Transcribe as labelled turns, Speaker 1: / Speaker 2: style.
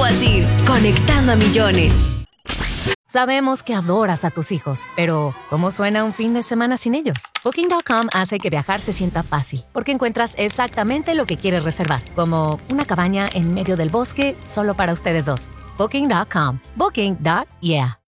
Speaker 1: Grupo Asir, conectando a millones.
Speaker 2: Sabemos que adoras a tus hijos, pero ¿cómo suena un fin de semana sin ellos? Booking.com hace que viajar se sienta fácil, porque encuentras exactamente lo que quieres reservar, como una cabaña en medio del bosque solo para ustedes dos. Booking.com. Booking.yeah.